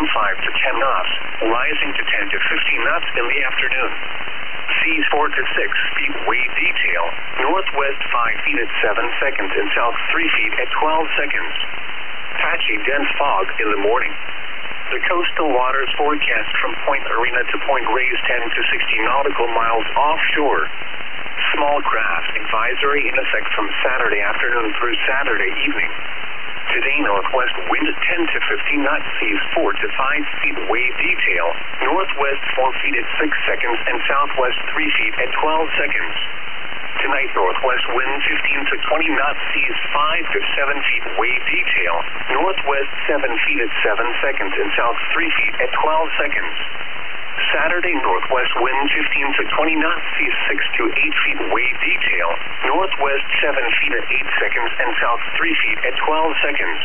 wind 5 to 10 knots, rising to 10 to 15 knots in the afternoon. Seas 4 to 6 feet wave detail, northwest 5 feet at 7 seconds and south 3 feet at 12 seconds. Patchy dense fog in the morning. The coastal waters forecast from Point Arena to Point Reyes 10 to 60 nautical miles offshore. Small craft advisory in effect from Saturday afternoon through Saturday evening. Today northwest wind at 10 to 15 knots, seas 4 to 5 feet wave detail, northwest 4 feet at 6 seconds and southwest 3 feet at 12 seconds. Tonight northwest wind 15 to 20 knots, seas 5 to 7 feet wave detail, northwest 7 feet at 7 seconds and south 3 feet at 12 seconds. Saturday northwest wind 15 to 20 knots, seas 6 to 8 feet wave detail, northwest 7 feet at 8 seconds and south 3 feet at 12 seconds.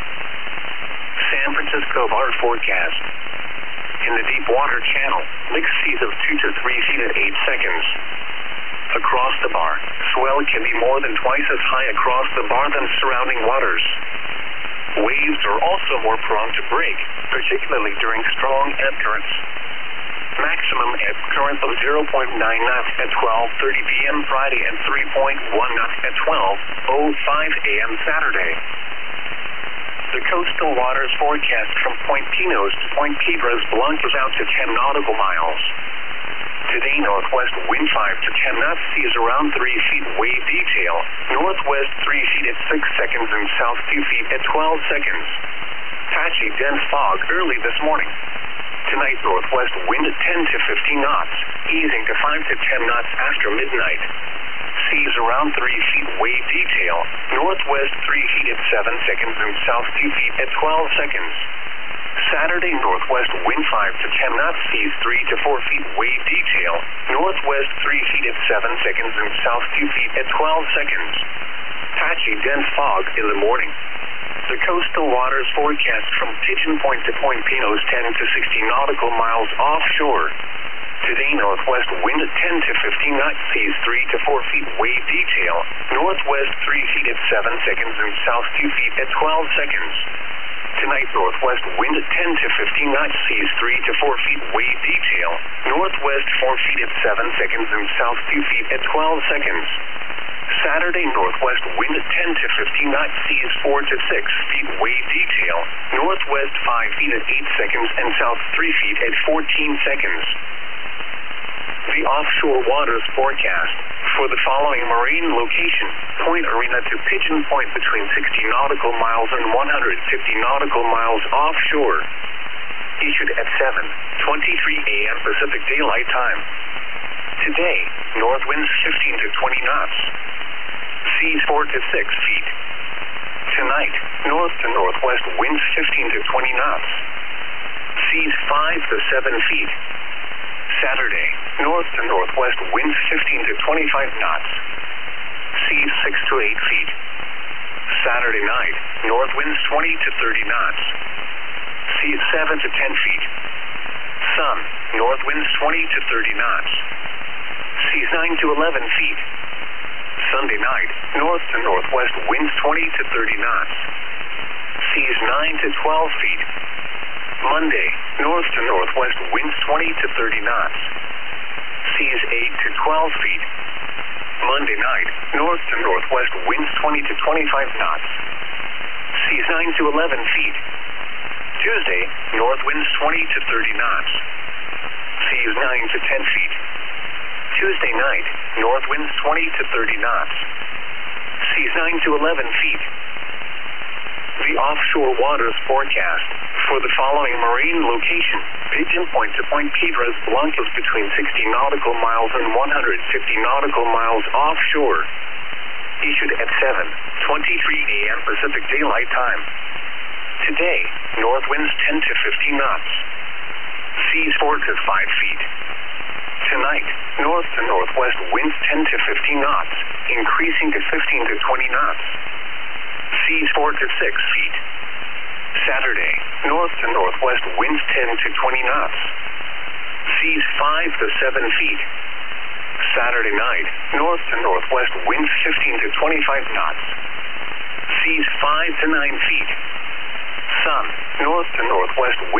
San Francisco bar forecast. In the deep water channel, mixed seas of 2 to 3 feet at 8 seconds. Across the bar, swell can be more than twice as high across the bar than surrounding waters. Waves are also more prone to break, particularly during strong ebb currents. Maximum ebb current of 0.9 knots at 12:30 p.m. Friday and 3.1 knots at 12:05 a.m. Saturday. The coastal waters forecast from Point Pinos to Point Piedras Blancas out to 10 nautical miles. Today northwest wind 5 to 10 knots, seas around 3 feet wave detail, northwest 3 feet at 6 seconds and south 2 feet at 12 seconds. Patchy dense fog early this morning. Tonight northwest wind at 10 to 15 knots, easing to 5 to 10 knots after midnight. Seas around 3 feet wave detail, northwest 3 feet at 7 seconds and south 2 feet at 12 seconds. Saturday northwest wind 5 to 10 knots, seas 3 to 4 feet wave detail, northwest 3 feet at 7 seconds and south 2 feet at 12 seconds. Patchy dense fog in the morning. The coastal waters forecast from Pigeon Point to Point Pinos 10 to 60 nautical miles offshore. Today northwest wind at 10 to 15 knots, seas 3 to 4 feet wave detail, northwest 3 feet at 7 seconds and south 2 feet at 12 seconds. Tonight northwest wind at 10 to 15 knots, seas 3 to 4 feet wave detail, northwest 4 feet at 7 seconds and south 2 feet at 12 seconds. Saturday northwest wind at 10 to 15 knots, seas 4 to 6 feet wave detail, northwest 5 feet at 8 seconds and south 3 feet at 14 seconds. The offshore waters forecast for the following marine location: Point Arena to Pigeon Point between 60 nautical miles and 150 nautical miles offshore. Issued at 7:23 a.m. Pacific Daylight Time. Today, north winds 15 to 20 knots. Seas 4 to 6 feet. Tonight, north to northwest winds 15 to 20 knots. Seas 5 to 7 feet. Saturday, north to northwest winds 15 to 25 knots. Seas 6 to 8 feet. Saturday night, north winds 20 to 30 knots. Seas 7 to 10 feet. Sun, north winds 20 to 30 knots. Seas 9 to 11 feet. Sunday night, north to northwest winds 20 to 30 knots. Seas 9 to 12 feet. Monday, north to northwest winds 20 to 30 knots. Seas 8 to 12 feet. Monday night, north to northwest winds 20 to 25 knots. Seas 9 to 11 feet. Tuesday, north winds 20 to 30 knots. Seas 9 to 10 feet. Tuesday night, north winds 20 to 30 knots. Seas 9 to 11 feet. The offshore waters forecast for the following marine location: Pigeon Point to Point Piedras Blancas between 60 nautical miles and 150 nautical miles offshore. Issued at 7:23 a.m. Pacific Daylight Time. Today, north winds 10 to 15 knots. Seas 4 to 5 feet. Tonight, north to northwest winds 10 to 15 knots, increasing to 15 to 20 knots. Seas 4 to 6 feet. Saturday, north to northwest winds 10 to 20 knots. Seas 5 to 7 feet. Saturday night, north to northwest winds 15 to 25 knots. Seas 5 to 9 feet. Sun, north to northwest winds